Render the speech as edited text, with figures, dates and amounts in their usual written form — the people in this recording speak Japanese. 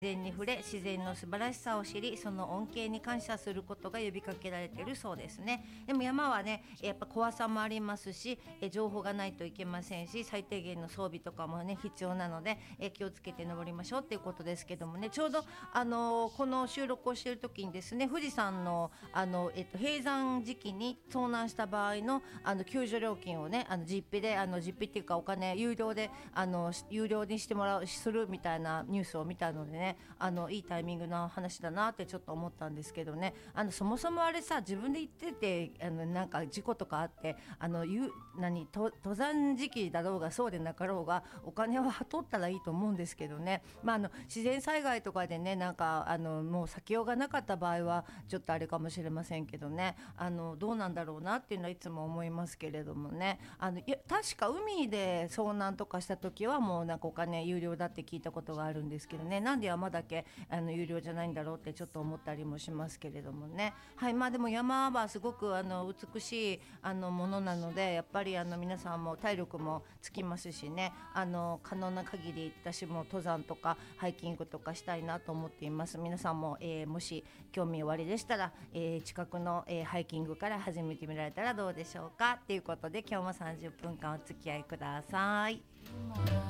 自然に触れ、自然の素晴らしさを知り、その恩恵に感謝することが呼びかけられているそうですね。でも山はね、やっぱ怖さもありますし、情報がないといけませんし、最低限の装備とかもね必要なので、気をつけて登りましょうっていうことですけどもね。ちょうどこの収録をしている時にですね、富士山の閉山時期に遭難した場合の救助料金をね、実費で実費っていうかお金有料で有料にしてもらうするみたいなニュースを見たのでね、いいタイミングの話だなってちょっと思ったんですけどね。そもそもあれさ、自分で言っててなんか事故とかあって登山時期だろうがそうでなかろうがお金は取ったらいいと思うんですけどね。自然災害とかでね、なんかもう避けようがなかった場合はちょっとあれかもしれませんけどね、どうなんだろうなっていうのはいつも思いますけれどもね。いや確か海で遭難とかした時はもうなんかお金有料だって聞いたことがあるんですけどね、なんで山だけ有料じゃないんだろうってちょっと思ったりもしますけれどもね。はい、でも山はすごく美しいものなので、やっぱり皆さんも体力もつきますしね、可能な限り私も登山とかハイキングとかしたいなと思っています。皆さんも、もし興味おありでしたら、近くの、ハイキングから始めてみられたらどうでしょうかということで、今日も30分間お付き合いください。